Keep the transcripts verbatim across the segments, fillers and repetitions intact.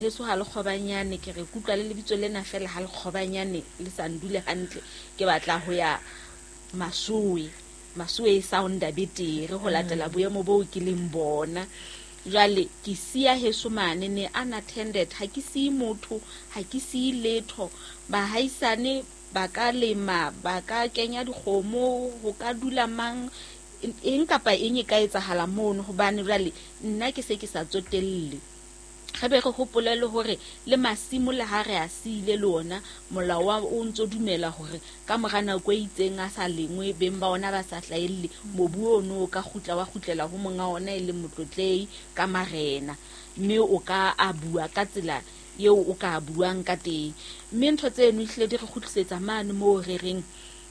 Heso ha le kgobanyane ke re kutlwa le lebitso lena fela ha le kgobanyane le sandule hantle ke batla ho ya Masoe Masoe e sound a betere ho latela boemo bo ke leng bona. Jwale ke sia heso mane ne unattended ha ke si motho ha ke si letho ba haisane ba ka lema ba ka kenya dikgomo ho ka dula mang eng kapa eng e ka etsahala mono hobane jwale nna ke se ke sa tsotelle ga be go hopolele hore le masimo le ha re a siile le ona molao wa o ntso dumela hore ka morana go itseng a sa lengwe beng ba ona ba sa hlaelle mobu ono ka khutla wa khutlela ho monga ona ile motlotlei ka marena mme o ka a bua ka tsela yeo o ka buang ka teng mme ntho tseno ihle di re khutlisetsa mane mo re reng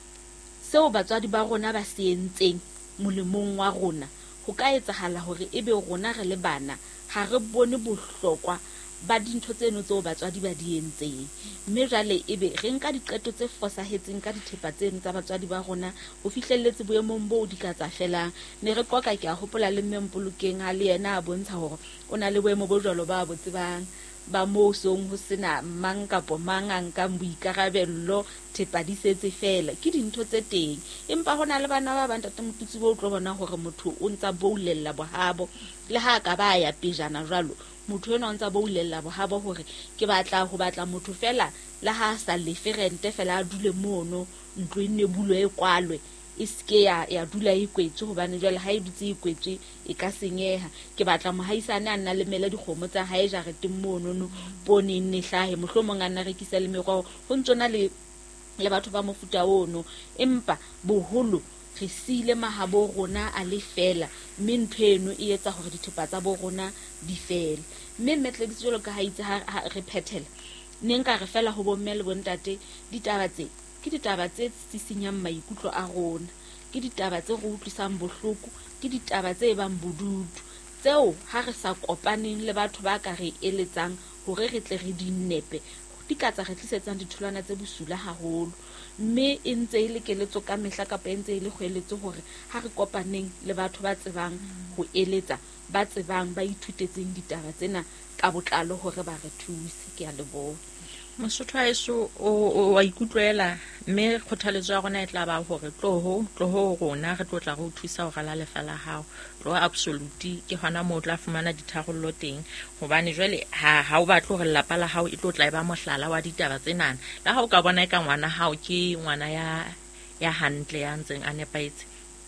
seo batswadi ba rona ba se entseng molemong wa rona ho ka etsahala hore ebe rona re le bana ha re bone bohlokwa ba dintho tseno tseo batswadi ba di entseng mme jale ebe re nka diqeto tse fosahetseng ka dithepa tseno tsa batswadi ba rona ho fihlelletse boemong bo di ka tsa felang ne re qoka ke a hopola le mmempolokeng ha le yena a bontsha hore o na le boemo bo jwalo ba botsebang ba mo song ho sena mang kapo mang ang ka boikarabello thepa di setse fela ke dintho tse teng empa hona le bana ba bang tata motutsi bo tlo bona hore motho o ntsa boulella bohabo le ha ka ba ya pejana jwalo motho ena o ntsa boulella bohabo hore ke batla ho batla motho fela la ha sa leferente fela a dule mono ntlo e nebulo e kwalwe iske ya ya dula e kwetse hobane jwale ha e dutse e kwetse e ka senyeha ke batla mohaisane a nna le mele dikgomo tsa hae jareteng mono no pone ne hlahe mohlomong a nna rekisa le meroho ho ntsona le le batho ba mofuta ono empa boholo re sile mahabo rona a le fela mme ntho eno e etsa hore dithepa tsa bo rona di fele mme metle di jolo ka ha itse ha re phethela ne nka re fela ho bomme le bontate ditaba tse ke ditaba tse tsisinyang maikutlo a rona ke ditaba tse re utlwisang bohloko ke ditaba tse bang bodudu tseo ha re sa kopaneng le batho ba ka re eletsang hore re tle re di nepe di ka tsa re tlisetsang ditholwana tse bosula haholo mme e ntse ile keletso ka mehla ka pentse ile kgoeletso hore ha re kopaneng le batho ba tsebang ho eletsa ba tsebang ba ithutetseng ditaba tsena ka botlalo hore ba re thuse ke a leboha Mosotho a eso o wa ikutlwela mme kgothaletso ya rona e tla ba hore tloho tloho rona re tlotla go thusa ho rala lefa la hao tlo absolute ke hona mo tla fumana ditharollo teng hobane jwale ha ha o batla hore lapa la hao e tlotla e ba mohlala wa ditaba tsenana la ha o ka bona ka ngwana hao ke ngwana ya ya hantle ya ntseng a nepaetse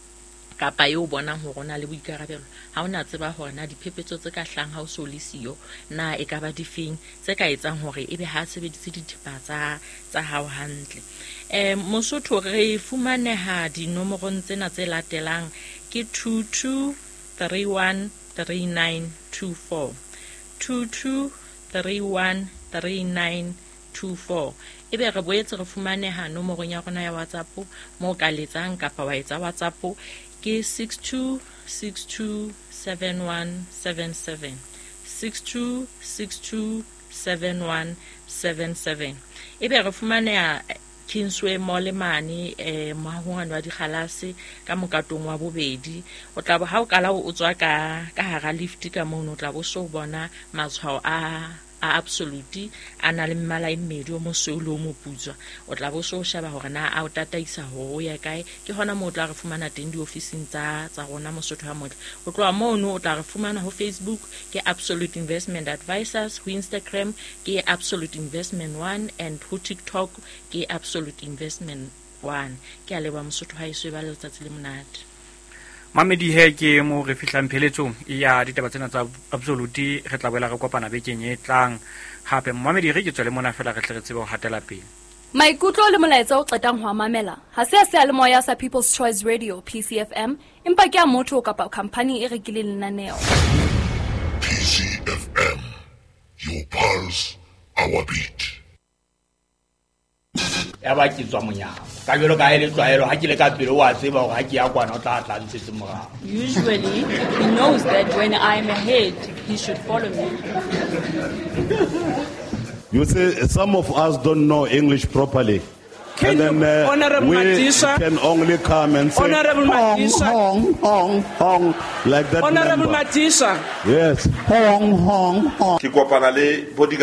kapa yo bona ho rona le boikarabelo ha ona tseba hore na diphephetso tse ka hlang ha o so le siyo na e ka ba difeng tse ka etsang hore ebe ha sebedise dithepa tsa tsa hao hantle eh Mosotho re fumaneha dinomorong tsena tse latelang ke two two three one three nine two four two two three one three nine two four ebe re boetse re fumaneha nomorong ya rona ya WhatsApp mo ka letsang kapa wa etsa WhatsApp ke six two six two seven one seven seven six two six two seven one seven seven ebe re fumaneha Kinswe Molemane eh mahungwana wa dikhalase ka mokatong wa bobedi o tla bo ha o kala o tswa ka ka hara lift ka mono o tla bo so bona matshwao a a absolute ana le mmala e mmedi o mosolo mo putswa o tla bo so shaba hore na a o tataisa ho ya kae ke hona mo o tla re fumana teng di ofising tsa tsa rona Mosotho ha motle o tloa mono o tla re fumana ho Facebook ke Absolute Investment Advisors ho Instagram ke Absolute Investment one and ho TikTok ke Absolute Investment one ke a leba Mosotho ha iso e ba le letsatsi le monate Mamedi he ke mo re fihlang pheletsong ya ditaba tsena tsa Absolute re tla boela re kopana bekeng e tlang hape Mamedi re ke tswele mona fela re tle re tsebe ho hatela pele Maikutlo le molaetsa o qetang ho mamela ha se se le moya sa People's Choice Radio P C F M empa ke a motho kapa company e rekileng lenaneo P C F M your pulse our beat ya ba ke tswa monyaka ka jelo ka ele tswaelo ha ke le ka pele wa tseba hore ha ke ya kwana o tla tla ntse morao. Usually he knows that when I'm ahead he should follow me. You say some of us don't know English properly. Can and then you- uh, Honorable we Madisa- can only come and say, Honorable hong, Madisa- hong, hong, hong, like that Honorable member. Matisa. Yes, hong, hong, hong. Ke kopana le body